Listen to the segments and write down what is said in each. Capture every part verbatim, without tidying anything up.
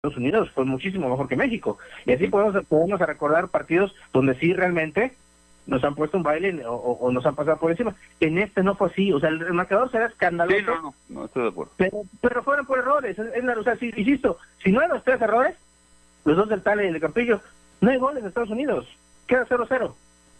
Estados Unidos fue muchísimo mejor que México. Y así podemos, podemos recordar partidos donde sí realmente nos han puesto un baile o, o nos han pasado por encima. En este no fue así. O sea, el marcador será escandaloso. Sí, no, no, no estoy de acuerdo. Pero, pero fueron por errores. Es, es la, o sea, sí, insisto, si no eran los tres errores, los dos del Tale y del Campillo, no hay goles de Estados Unidos. Queda cero cero.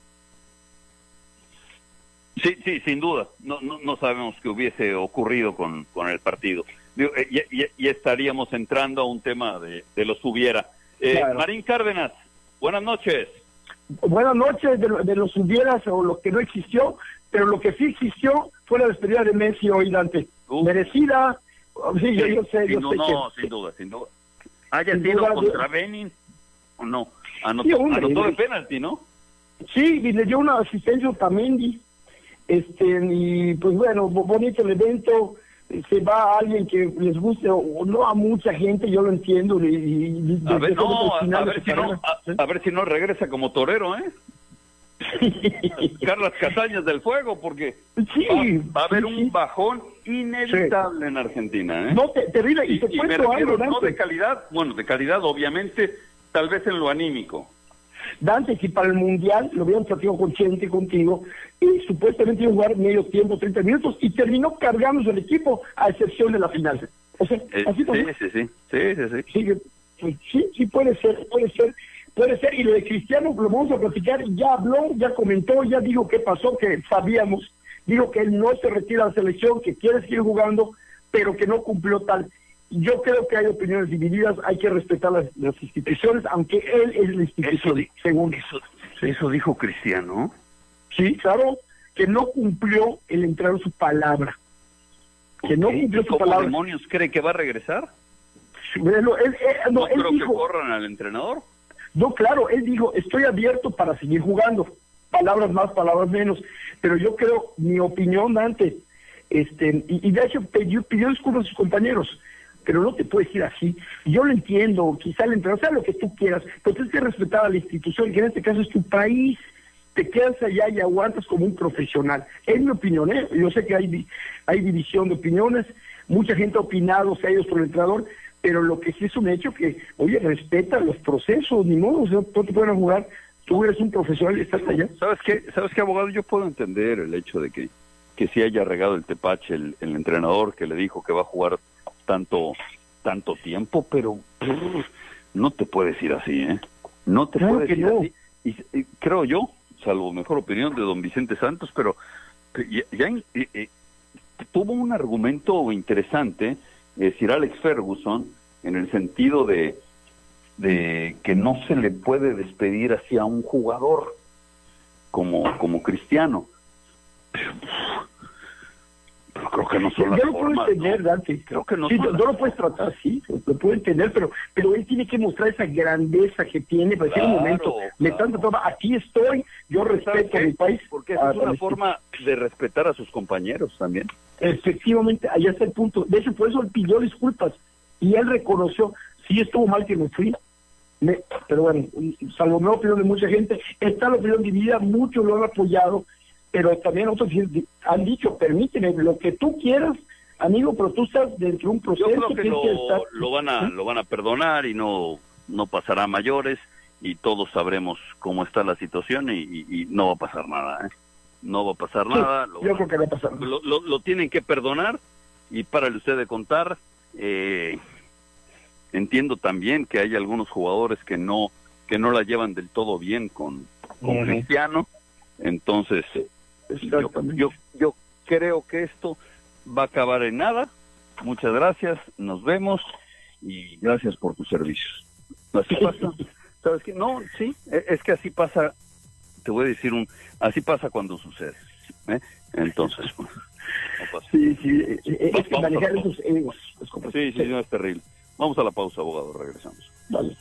Sí, sí, sin duda. No, no, no sabemos qué hubiese ocurrido con, con el partido. Ya, ya, ya estaríamos entrando a un tema de, de los hubiera. Eh, claro. Marín Cárdenas, buenas noches. Buenas noches, de, de los hubieras o lo que no existió, pero lo que sí existió fue la despedida de Messi hoy, Dante. Uh. Merecida. Sí, sí, yo, yo sé, yo no, sé no, que, sin duda, sin duda. ¿Haya sido contra yo... Benin o no? Anotó, sí, hombre, anotó de penalti, ¿no? Sí, y le dio una asistencia a Otamendi. Este, y pues bueno, bonito el evento. Se va a alguien que les guste o no a mucha gente, yo lo entiendo. Y, y, a, ver, no, a, a, ver si no, a, a ver si no regresa como torero, ¿eh? Carlas Castañas del Fuego, porque sí, va, va a haber sí, un bajón inevitable sí. en Argentina, ¿eh? No, te, terrible, y, y te y me refiero, algo, no de calidad, bueno, de calidad obviamente, tal vez en lo anímico. Dante, si para el Mundial, lo habían platicado con Chente, contigo, y supuestamente iba a jugar medio tiempo, treinta minutos, y terminó cargándose el equipo, a excepción de la final. O sea, eh, así sí, sí, sí, sí, sí, sí. Sí, pues, sí, sí puede ser, puede ser, puede ser, y lo de Cristiano lo vamos a platicar, ya habló, ya comentó, ya dijo qué pasó, que sabíamos, dijo que él no se retira de la selección, que quiere seguir jugando, pero que no cumplió tal. Yo creo que hay opiniones divididas, hay que respetar las, las instituciones, aunque él es la institución, eso, según eso. Eso dijo Cristiano. Sí, claro, que no cumplió el entrar su palabra. Que okay. no cumplió ¿Y su cómo palabra. demonios cree que va a regresar? Bueno, él, él, no, ¿No él creo dijo, que corran al entrenador? No, claro, él dijo, estoy abierto para seguir jugando. Palabras más, palabras menos. Pero yo creo, mi opinión, Dante, este, y, y de hecho pidió, pidió disculpas a sus compañeros, pero no te puedes ir así. Yo lo entiendo, quizá el entrenador, sea lo que tú quieras, pero tienes que respetar a la institución, que en este caso es tu país. Te quedas allá y aguantas como un profesional. Es mi opinión, ¿eh? Yo sé que hay, hay división de opiniones, mucha gente ha opinado, se ha ido por el entrenador, pero lo que sí es un hecho que, oye, respeta los procesos, ni modo, o sea, no te pueden jugar, tú eres un profesional y estás allá. ¿Sabes qué, ¿Sabes qué, abogado? Yo puedo entender el hecho de que, que si haya regado el tepache el, el entrenador que le dijo que va a jugar tanto, tanto tiempo, pero brr, no te puedes ir así, ¿eh? No te claro puedes que ir no. así. Y, y creo yo, salvo mejor opinión de don Vicente Santos, pero ya, ya eh, eh, tuvo un argumento interesante, eh, Sir Alex Ferguson, en el sentido de, de que no se le puede despedir así a un jugador como, como Cristiano. Pero, pero creo que no son yo las lo formas, puedo entender, ¿no? Dante. Creo que no sí, son no, las no lo puedes tratar así, lo puedo entender, pero pero él tiene que mostrar esa grandeza que tiene para decir claro, un momento, claro. me tanto toma, aquí estoy, yo respeto a mi país. Porque esa es una forma de respetar a sus compañeros también. Efectivamente, allá está el punto. De hecho, por eso él pidió disculpas y él reconoció, sí estuvo mal que me fui, me, pero bueno, salvo mi opinión de mucha gente, está la opinión dividida, muchos lo han apoyado, pero también otros han dicho, permíteme, lo que tú quieras, amigo, pero tú estás dentro de un proceso. Yo creo que, que lo, que estar... lo van a ¿sí? lo van a perdonar y no no pasará a mayores y todos sabremos cómo está la situación y, y, y no va a pasar nada, ¿eh? No va a pasar sí, nada. Lo, yo creo que va a pasar. Lo, lo, lo tienen que perdonar y párale usted de contar. Eh, entiendo también que hay algunos jugadores que no que no la llevan del todo bien con, con uh-huh. Cristiano, entonces yo, yo yo creo que esto va a acabar en nada. Muchas gracias, nos vemos y gracias por tus servicios. Así pasa, ¿sabes qué? No, sí, es que así pasa, te voy a decir un, así pasa cuando sucede, ¿eh? Entonces, pues, no pasa. Sí, sí, es que manejar esos egos. Sí, sí, no es terrible. Vamos a la pausa, abogado, regresamos. Vale.